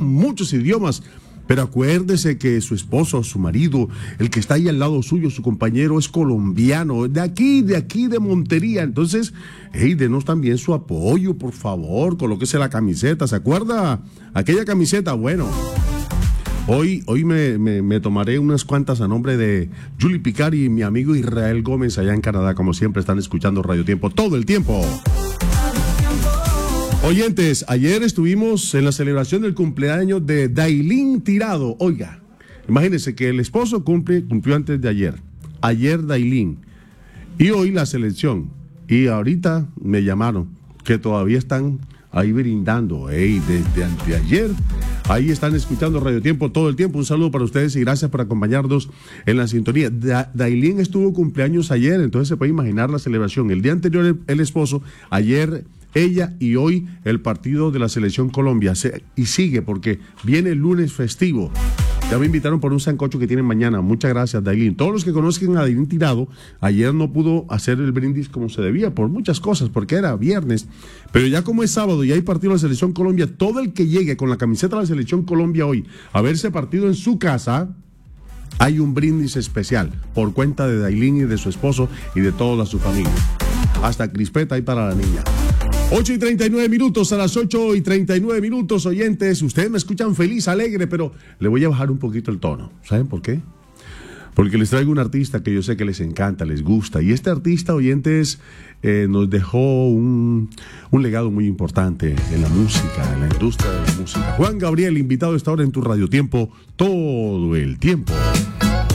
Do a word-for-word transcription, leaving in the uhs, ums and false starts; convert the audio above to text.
muchos idiomas. Pero acuérdese que su esposo, su marido, el que está ahí al lado suyo, su compañero, es colombiano, de aquí, de aquí, de Montería. Entonces, hey, denos también su apoyo, por favor, colóquese la camiseta. ¿Se acuerda? Aquella camiseta, bueno. Hoy, hoy me, me, me tomaré unas cuantas a nombre de Julie Picari y mi amigo Israel Gómez allá en Canadá. Como siempre, están escuchando Radio Tiempo todo el tiempo. Oyentes, ayer estuvimos en la celebración del cumpleaños de Dailín Tirado. Oiga, imagínense que el esposo cumple, cumplió antes de ayer. Ayer Dailín. Y hoy la selección. Y ahorita me llamaron que todavía están ahí brindando. Hey, desde anteayer. Ahí están escuchando Radio Tiempo todo el tiempo. Un saludo para ustedes y gracias por acompañarnos en la sintonía. Da, Dailín estuvo cumpleaños ayer, entonces se puede imaginar la celebración. El día anterior el, el esposo, ayer ella y hoy el partido de la Selección Colombia. Se, y sigue porque viene el lunes festivo. Ya me invitaron por un sancocho que tienen mañana. Muchas gracias, Dailín. Todos los que conozcan a Dailín Tirado, ayer no pudo hacer el brindis como se debía por muchas cosas, porque era viernes. Pero ya como es sábado y hay partido de la Selección Colombia, todo el que llegue con la camiseta de la Selección Colombia hoy a ver ese partido en su casa, hay un brindis especial por cuenta de Dailín y de su esposo y de toda su familia. Hasta crispeta hay para la niña. ocho y treinta y nueve minutos, a las ocho y treinta y nueve minutos, oyentes. Ustedes me escuchan feliz, alegre, pero le voy a bajar un poquito el tono. ¿Saben por qué? Porque les traigo un artista que yo sé que les encanta, les gusta. Y este artista, oyentes, eh, nos dejó un, un legado muy importante en la música, en la industria de la música. Juan Gabriel, invitado a esta hora en tu Radio Tiempo, todo el tiempo.